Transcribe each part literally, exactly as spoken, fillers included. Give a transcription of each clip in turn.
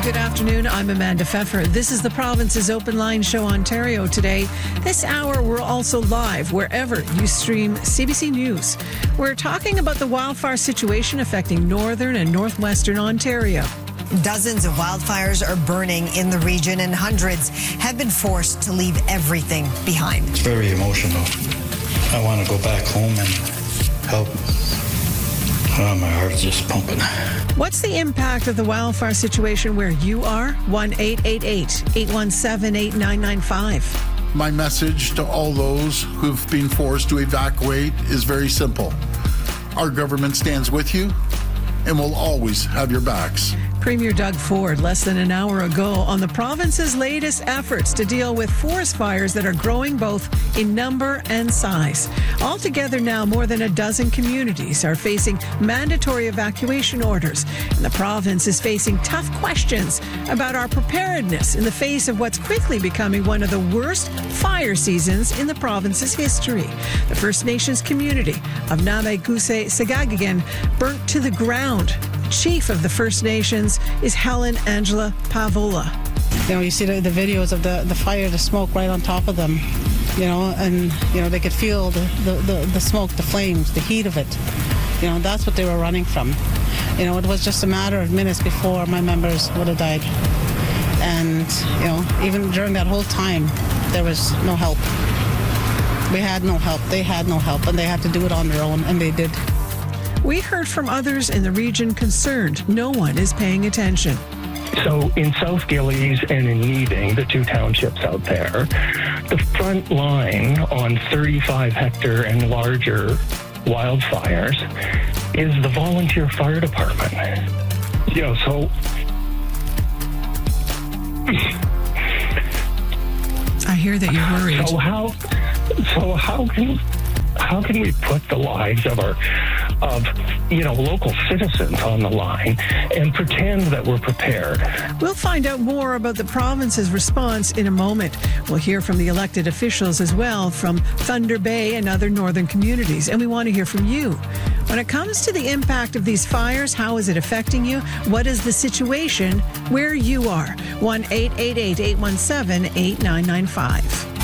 Good afternoon. I'm Amanda Pfeffer. This is the Province's Open Line Show Ontario today. This hour, we're also live wherever you stream C B C News. We're talking about the wildfire situation affecting northern and northwestern Ontario. Dozens of wildfires are burning in the region, and hundreds have been forced to leave everything behind. It's very emotional. I want to go back home and help. Oh, my heart is just pumping. What's the impact of the wildfire situation where you are? one eight eight eight, eight one seven, eight nine nine five. My message to all those who've been forced to evacuate is very simple. Our government stands with you and will always have your backs. Premier Doug Ford less than an hour ago on the province's latest efforts to deal with forest fires that are growing both in number and size. Altogether now, more than a dozen communities are facing mandatory evacuation orders, and the province is facing tough questions about our preparedness in the face of what's quickly becoming one of the worst fire seasons in the province's history. The First Nations community of Nameguse-Sagagigan burnt to the ground. Chief of the First Nations is Helen Angela Pavola. You know, you see the, the videos of the, the fire, the smoke right on top of them, you know, and, you know, they could feel the, the, the, the smoke, the flames, the heat of it. You know, that's what they were running from. You know, it was just a matter of minutes before my members would have died. And, you know, even during that whole time, there was no help. We had no help. They had no help, and they had to do it on their own, and they did. We heard from others in the region concerned no one is paying attention. So in South Gillies and in Needing, the two townships out there, the front line on thirty-five hectare and larger wildfires is the volunteer fire department. You know, so... I hear that you're worried. So how, so how can... How can we put the lives of our, of, you know, local citizens on the line and pretend that we're prepared? We'll find out more about the province's response in a moment. We'll hear from the elected officials as well from Thunder Bay and other northern communities, and we want to hear from you. When it comes to the impact of these fires, how is it affecting you? What is the situation where you are? one eight eight eight, eight one seven, eight nine nine five.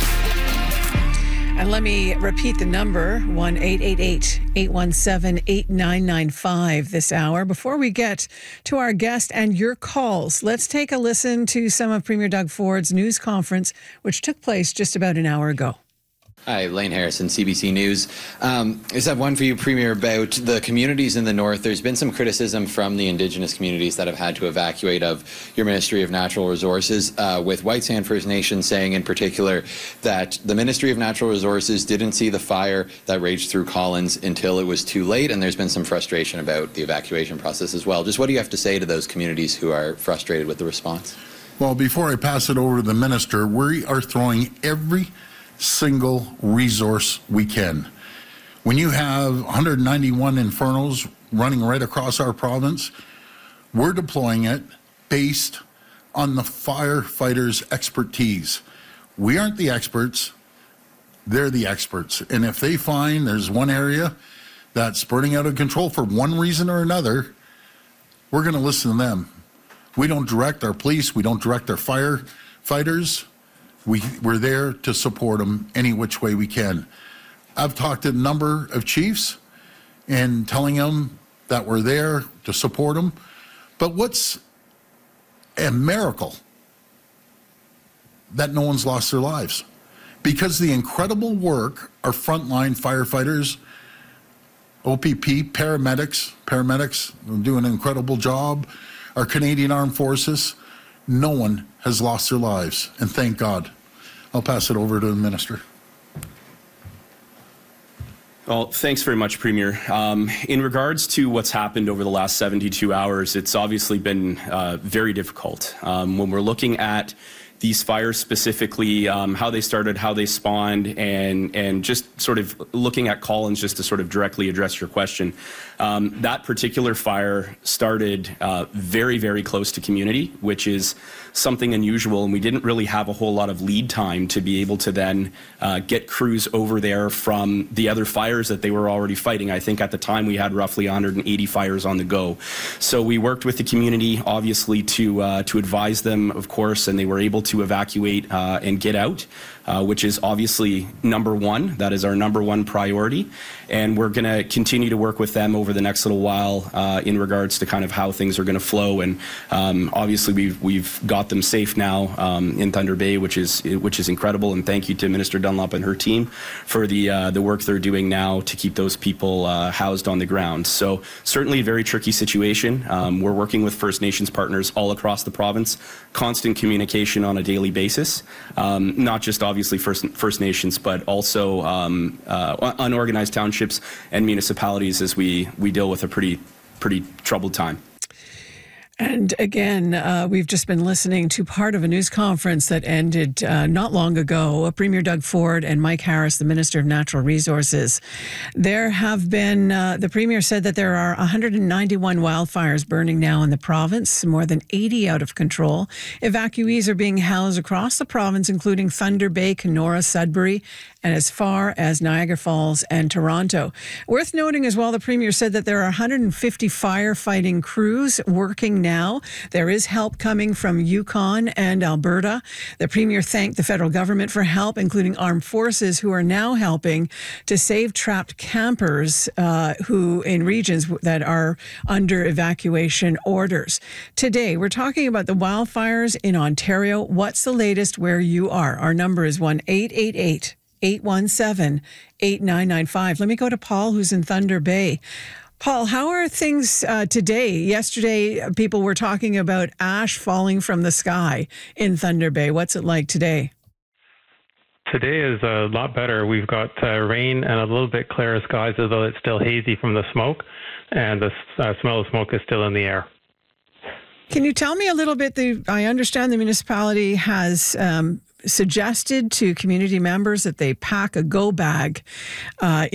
And let me repeat the number, one eight eight eight, eight one seven, eight nine nine five this hour. Before we get to our guest and your calls, let's take a listen to some of Premier Doug Ford's news conference, which took place just about an hour ago. Hi, Lane Harrison, C B C News. Um, I just have one for you, Premier, about the communities in the north. There's been some criticism from the Indigenous communities that have had to evacuate of your Ministry of Natural Resources, uh, with White Sand First Nation saying in particular that the Ministry of Natural Resources didn't see the fire that raged through Collins until it was too late, and there's been some frustration about the evacuation process as well. Just what do you have to say to those communities who are frustrated with the response? Well, before I pass it over to the Minister, we are throwing every single resource we can. When you have one hundred ninety-one infernos running right across our province, we're deploying it based on the firefighters' expertise. We aren't the experts, they're the experts. And if they find there's one area that's burning out of control for one reason or another, we're going to listen to them. We don't direct our police, we don't direct our firefighters. We, we're there to support them any which way we can. I've talked to a number of chiefs and telling them that we're there to support them. But what's a miracle that no one's lost their lives? Because the incredible work our frontline firefighters, O P P, paramedics, paramedics do an incredible job, our Canadian Armed Forces, no one has lost their lives, and thank God. I'll pass it over to the Minister. Well, thanks very much, Premier. Um, in regards to what's happened over the last seventy-two hours, it's obviously been uh, very difficult. Um, when we're looking at these fires specifically, um, how they started, how they spawned, and and just sort of looking at Collins just to sort of directly address your question. Um, that particular fire started uh, very, very close to community, which is something unusual, and we didn't really have a whole lot of lead time to be able to then uh, get crews over there from the other fires that they were already fighting. I think at the time we had roughly one hundred eighty fires on the go. So we worked with the community, obviously, to uh, to advise them, of course, and they were able to evacuate uh, and get out, uh, which is obviously number one. That is our number one priority. And we're going to continue to work with them over the next little while uh, in regards to kind of how things are going to flow. And um, obviously, we've we've got them safe now um, in Thunder Bay, which is which is incredible. And thank you to Minister Dunlop and her team for the uh, the work they're doing now to keep those people uh, housed on the ground. So certainly a very tricky situation. Um, we're working with First Nations partners all across the province, constant communication on a daily basis, um, not just obviously First First Nations, but also um, uh, unorganized townships and municipalities as we we deal with a pretty pretty troubled time. And again, uh, we've just been listening to part of a news conference that ended uh, not long ago. Premier Doug Ford and Mike Harris, the Minister of Natural Resources. There have been, uh, the Premier said that there are one hundred ninety-one wildfires burning now in the province, more than eighty out of control. Evacuees are being housed across the province, including Thunder Bay, Kenora, Sudbury, and as far as Niagara Falls and Toronto. Worth noting as well, the Premier said that there are one hundred fifty firefighting crews working now. There is help coming from Yukon and Alberta. The Premier thanked the federal government for help, including armed forces who are now helping to save trapped campers uh, who in regions that are under evacuation orders. Today, we're talking about the wildfires in Ontario. What's the latest where you are? Our number is one eight eight eight, eight one seven, eight nine nine five. Let me go to Paul, who's in Thunder Bay. Paul, how are things uh, today? Yesterday, people were talking about ash falling from the sky in Thunder Bay. What's it like today? Today is a lot better. We've got uh, rain and a little bit clearer skies, although it's still hazy from the smoke, and the uh, smell of smoke is still in the air. Can you tell me a little bit? The, I understand the municipality has um, suggested to community members that they pack a go bag uh,